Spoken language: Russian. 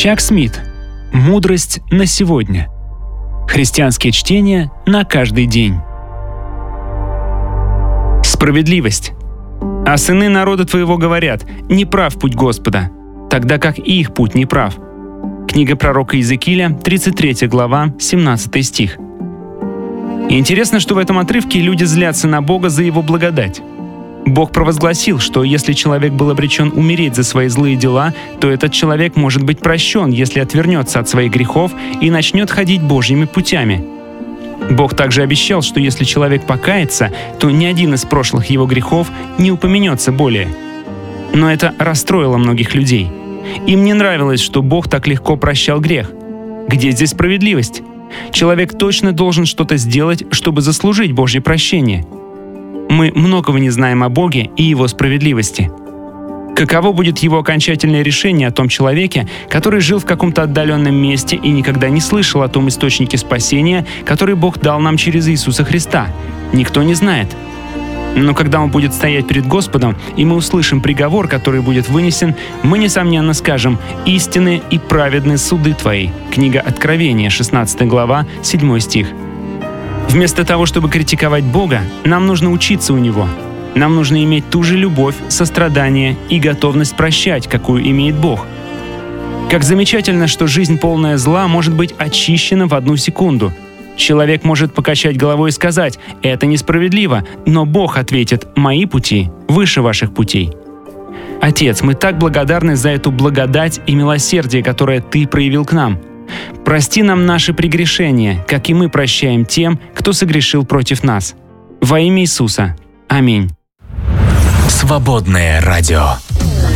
Чак Смит. Мудрость на сегодня. Христианские чтения на каждый день. Справедливость. А сыны народа твоего говорят: не прав путь Господа, тогда как и их путь не прав. Книга пророка Иезекииля, 33 глава, 17 стих. И интересно, что в этом отрывке люди злятся на Бога за Его благодать. Бог провозгласил, что если человек был обречен умереть за свои злые дела, то этот человек может быть прощен, если отвернется от своих грехов и начнет ходить Божьими путями. Бог также обещал, что если человек покается, то ни один из прошлых его грехов не упомянется более. Но это расстроило многих людей. Им не нравилось, что Бог так легко прощал грех. Где здесь справедливость? Человек точно должен что-то сделать, чтобы заслужить Божье прощение. Мы многого не знаем о Боге и Его справедливости. Каково будет Его окончательное решение о том человеке, который жил в каком-то отдаленном месте и никогда не слышал о том источнике спасения, который Бог дал нам через Иисуса Христа? Никто не знает. Но когда Он будет стоять перед Господом, и мы услышим приговор, который будет вынесен, мы, несомненно, скажем: «Истинны и праведны суды Твои». Книга Откровения, 16 глава, 7 стих. Вместо того, чтобы критиковать Бога, нам нужно учиться у Него. Нам нужно иметь ту же любовь, сострадание и готовность прощать, какую имеет Бог. Как замечательно, что жизнь, полная зла, может быть очищена в одну секунду. Человек может покачать головой и сказать: «Это несправедливо», но Бог ответит: «Мои пути выше ваших путей». Отец, мы так благодарны за эту благодать и милосердие, которое Ты проявил к нам. Прости нам наши прегрешения, как и мы прощаем тем, кто согрешил против нас. Во имя Иисуса. Аминь. Свободное радио.